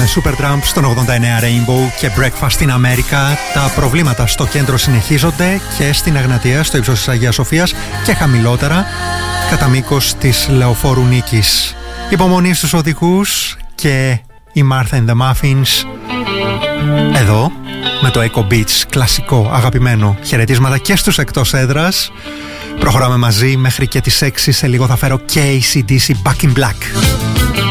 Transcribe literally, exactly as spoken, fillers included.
Supertramp στον ογδόντα εννέα Rainbow και Breakfast in America. Τα προβλήματα στο κέντρο συνεχίζονται και στην Αγνατία, στο ύψος της Αγίας Σοφίας και χαμηλότερα κατά μήκος της Λεωφόρου Νίκης. Υπομονή στους οδηγούς και η Martha and the Muffins εδώ με το Echo Beach, κλασικό, αγαπημένο. Χαιρετίσματα και στους εκτός έδρας. Προχωράμε μαζί μέχρι και τις έξι. Σε λίγο θα φέρω και έι σι ντι σι Back in Black.